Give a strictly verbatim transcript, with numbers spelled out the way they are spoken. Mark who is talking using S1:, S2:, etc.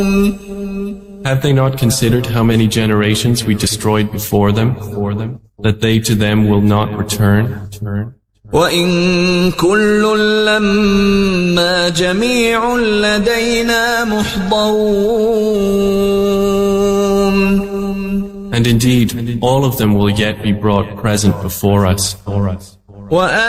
S1: Have they not considered how many generations we destroyed before them, that they to them will not return?
S2: وَإِن كُلٌّ لَّمَّا جَمِيعٌ لَّدَيْنَا مُحْضَرُونَ.
S1: And indeed, all of them will yet be brought present before us.